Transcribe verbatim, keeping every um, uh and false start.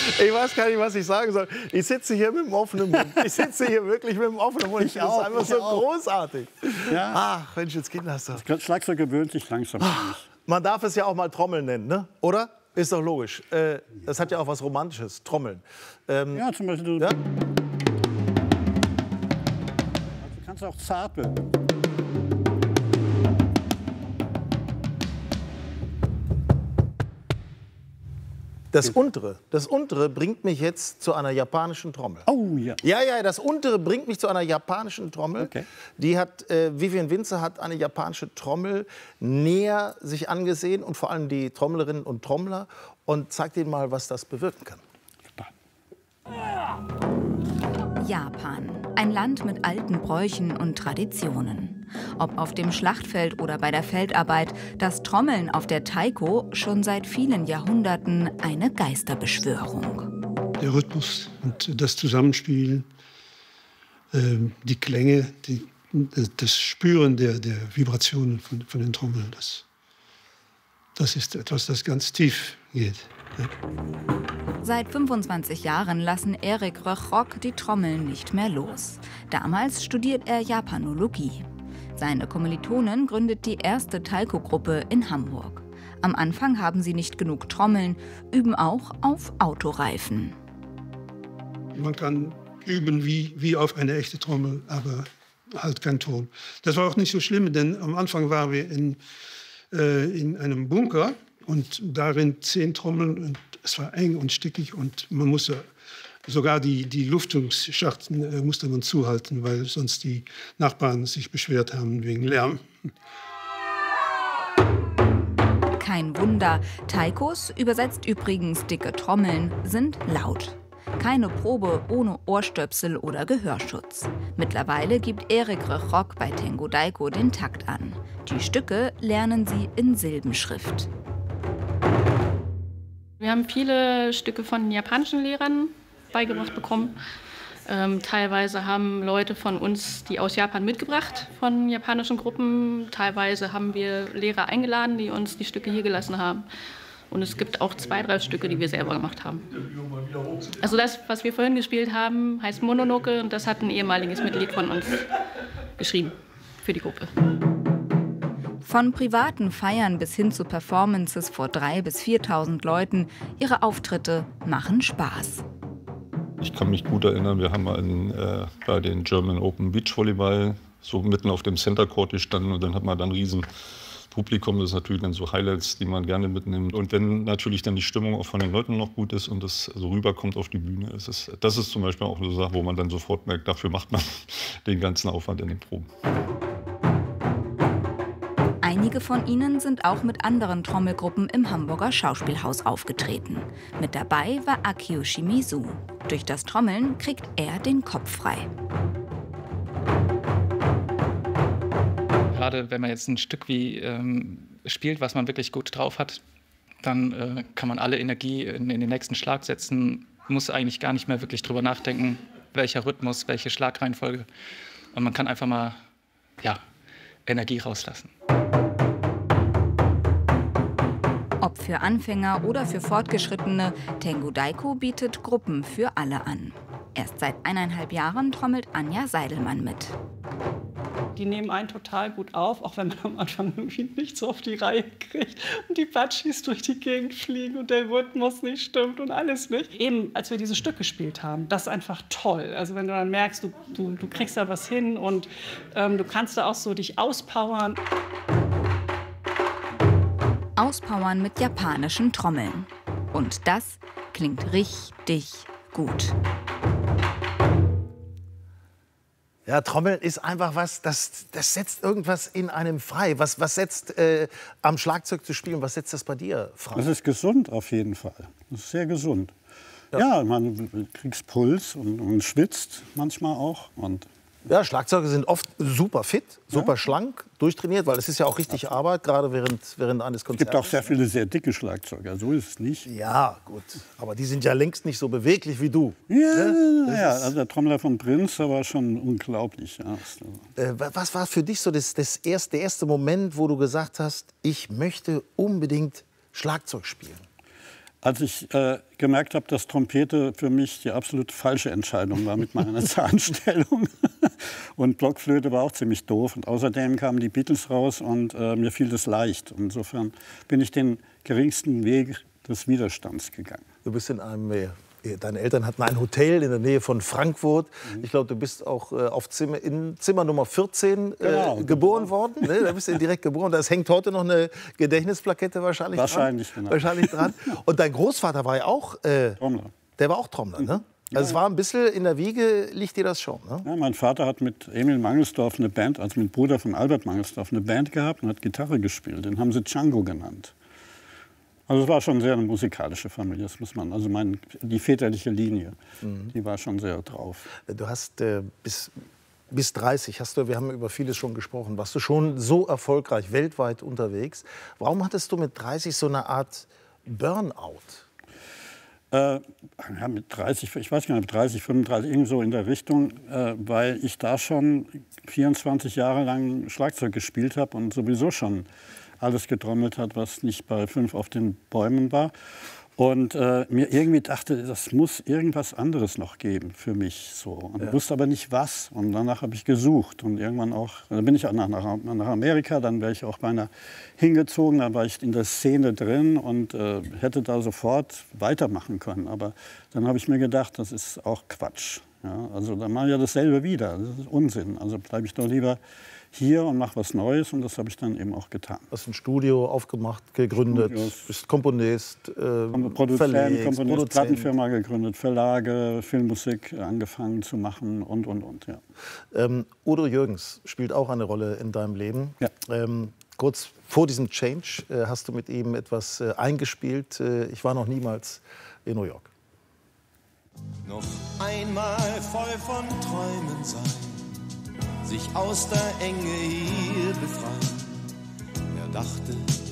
Ich weiß gar nicht, was ich sagen soll. Ich sitze hier mit dem offenen Mund. Ich sitze hier wirklich mit dem offenen Mund. Ich Das auch, ist einfach ich so auch. großartig. Ja. Ach, Mensch, jetzt geht das doch. Das Schlagzeug gewöhnt sich langsam an mich. Man darf es ja auch mal Trommeln nennen, ne? Oder? Ist doch logisch. Äh, das hat ja auch was Romantisches, Trommeln. Ähm, Ja, zum Beispiel. Du, ja? du kannst auch zapeln. Das untere, das untere bringt mich jetzt zu einer japanischen Trommel. Oh ja. Ja, ja, das untere bringt mich zu einer japanischen Trommel. Okay. Die hat, äh, Vivian Winzer hat eine japanische Trommel näher sich angesehen und vor allem die Trommlerinnen und Trommler und zeigt ihnen mal, was das bewirken kann. Japan, ein Land mit alten Bräuchen und Traditionen. Ob auf dem Schlachtfeld oder bei der Feldarbeit, das Trommeln auf der Taiko schon seit vielen Jahrhunderten eine Geisterbeschwörung. Der Rhythmus und das Zusammenspiel, äh, die Klänge, die, das Spüren der, der Vibrationen von, von den Trommeln, das, das ist etwas, das ganz tief geht. Ja. Seit fünfundzwanzig Jahren lassen Erik Röchrock die Trommeln nicht mehr los. Damals studiert er Japanologie. Seine Kommilitonin gründet die erste Taiko-Gruppe in Hamburg. Am Anfang haben sie nicht genug Trommeln, üben auch auf Autoreifen. Man kann üben wie, wie auf eine echte Trommel, aber halt kein Ton. Das war auch nicht so schlimm, denn am Anfang waren wir in, äh, in einem Bunker und darin zehn Trommeln und es war eng und stickig und man musste sogar die, die Lüftungsschachten äh, musste man zuhalten, weil sonst die Nachbarn sich beschwert haben wegen Lärm. Kein Wunder, Taikos, übersetzt übrigens dicke Trommeln, sind laut. Keine Probe ohne Ohrstöpsel oder Gehörschutz. Mittlerweile gibt Erik Röchrock bei Tengo Daiko den Takt an. Die Stücke lernen sie in Silbenschrift. Wir haben viele Stücke von japanischen Lehrern beigebracht bekommen. Ähm, teilweise haben Leute von uns die aus Japan mitgebracht, von japanischen Gruppen. Teilweise haben wir Lehrer eingeladen, die uns die Stücke hier gelassen haben. Und es gibt auch zwei, drei Stücke, die wir selber gemacht haben. Also das, was wir vorhin gespielt haben, heißt Mononoke und das hat ein ehemaliges Mitglied von uns geschrieben für die Gruppe. Von privaten Feiern bis hin zu Performances vor dreitausend bis viertausend Leuten, ihre Auftritte machen Spaß. Ich kann mich gut erinnern, wir haben einen, äh, bei den German Open Beachvolleyball so mitten auf dem Center Court gestanden und dann hat man dann ein riesen Publikum. Das ist natürlich dann so Highlights, die man gerne mitnimmt. Und wenn natürlich dann die Stimmung auch von den Leuten noch gut ist und das so rüberkommt auf die Bühne, ist es, das ist zum Beispiel auch eine Sache, wo man dann sofort merkt, dafür macht man den ganzen Aufwand in den Proben. Einige von ihnen sind auch mit anderen Trommelgruppen im Hamburger Schauspielhaus aufgetreten. Mit dabei war Akio Shimizu. Durch das Trommeln kriegt er den Kopf frei. Gerade wenn man jetzt ein Stück wie ähm, spielt, was man wirklich gut drauf hat, dann äh, kann man alle Energie in, in den nächsten Schlag setzen, muss eigentlich gar nicht mehr wirklich drüber nachdenken, welcher Rhythmus, welche Schlagreihenfolge. Und man kann einfach mal ja, Energie rauslassen. Ob für Anfänger oder für Fortgeschrittene, Tengo Daiko bietet Gruppen für alle an. Erst seit eineinhalb Jahren trommelt Anja Seidelmann mit. Die nehmen einen total gut auf, auch wenn man am Anfang irgendwie nicht so auf die Reihe kriegt und die Batschis durch die Gegend fliegen und der Rhythmus nicht stimmt und alles nicht. Eben, als wir dieses Stück gespielt haben, das ist einfach toll. Also wenn du dann merkst, du, du, du kriegst da was hin und ähm, du kannst da auch so dich auspowern. Auspowern mit japanischen Trommeln. Und das klingt richtig gut. Ja, Trommeln ist einfach was, das, das setzt irgendwas in einem frei. Was, was setzt äh, am Schlagzeug zu spielen, was setzt das bei dir frei? Das ist gesund auf jeden Fall. Das ist sehr gesund. Ja, ja man kriegt Puls und, und schwitzt manchmal auch. Und ja, Schlagzeuger sind oft super fit, super ja. schlank, durchtrainiert, weil es ist ja auch richtig Absolut. Arbeit, gerade während, während eines Konzerts. Es gibt auch sehr viele sehr dicke Schlagzeuger, so ist es nicht. Ja, gut, aber die sind ja längst nicht so beweglich wie du. Ja, ne? ja also der Trommler von Prinz, der war schon unglaublich. Ja. Äh, was war für dich so das, das erste, der erste Moment, wo du gesagt hast, ich möchte unbedingt Schlagzeug spielen? Als ich äh, gemerkt habe, dass Trompete für mich die absolut falsche Entscheidung war mit meiner Zahnstellung. Und Blockflöte war auch ziemlich doof. Und außerdem kamen die Beatles raus und äh, mir fiel das leicht. Insofern bin ich den geringsten Weg des Widerstands gegangen. Du bist in einem, äh, deine Eltern hatten ein Hotel in der Nähe von Frankfurt. Mhm. Ich glaube, du bist auch äh, auf Zimmer, in Zimmer Nummer vierzehn äh, genau, geboren genau. worden. Ne? Da bist du direkt geboren. Da hängt heute noch eine Gedächtnisplakette wahrscheinlich, wahrscheinlich dran. Genau. Wahrscheinlich dran. Und dein Großvater war ja auch äh, Trommler. Der war auch Trommler, ne? Also es war ein bisschen in der Wiege, liegt dir das schon, ne? Ja, mein Vater hat mit Emil Mangelsdorf eine Band, also mit Bruder von Albert Mangelsdorf, eine Band gehabt und hat Gitarre gespielt. Den haben sie Django genannt. Also es war schon sehr eine musikalische Familie, das muss man, also mein, die väterliche Linie, mhm. die war schon sehr drauf. Du hast äh, bis, bis dreißig, hast du, wir haben über vieles schon gesprochen, warst du schon so erfolgreich, weltweit unterwegs. Warum hattest du mit dreißig so eine Art Burnout? Äh, ja, mit dreißig, ich weiß gar nicht, dreißig, fünfunddreißig, irgendwo in der Richtung, äh, weil ich da schon vierundzwanzig Jahre lang Schlagzeug gespielt habe und sowieso schon alles getrommelt hat, was nicht bei fünf auf den Bäumen war. Und äh, mir irgendwie dachte, das muss irgendwas anderes noch geben für mich. So. Und ja. wusste aber nicht was. Und danach habe ich gesucht. Und irgendwann auch, dann bin ich auch nach, nach, nach Amerika, dann wäre ich auch beinahe hingezogen. Dann war ich in der Szene drin und äh, hätte da sofort weitermachen können. Aber dann habe ich mir gedacht, das ist auch Quatsch. Ja, also dann mache ich ja dasselbe wieder. Das ist Unsinn. Also bleibe ich doch lieber hier und mache was Neues, und das habe ich dann eben auch getan. Du hast ein Studio aufgemacht, gegründet, Studios, bist Komponist, äh, Produzent, verlegst, Komponist, Produzent. Plattenfirma gegründet, Verlage, Filmmusik angefangen zu machen und, und, und. Ja. Ähm, Udo Jürgens spielt auch eine Rolle in deinem Leben. Ja. Ähm, kurz vor diesem Change äh, hast du mit ihm etwas äh, eingespielt. Äh, ich war noch niemals in New York. Noch einmal voll von Träumen sein, sich aus der Enge hier befreien. Er dachte,